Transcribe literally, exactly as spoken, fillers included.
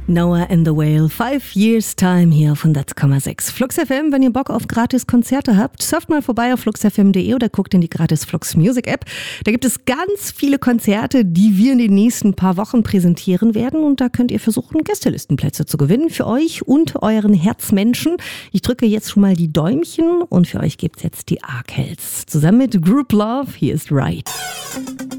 Noah and the Whale, Five Years Time hier auf hundert Komma sechs. Flux F M, wenn ihr Bock auf Gratis-Konzerte habt, surft mal vorbei auf flux f m punkt de oder guckt in die gratis Flux Music App. Da gibt es ganz viele Konzerte, die wir in den nächsten paar Wochen präsentieren werden und da könnt ihr versuchen, Gästelistenplätze zu gewinnen für euch und euren Herzmenschen. Ich drücke jetzt schon mal die Däumchen und für euch gibt's jetzt die Arkells. Zusammen mit Group Love, hier ist Right.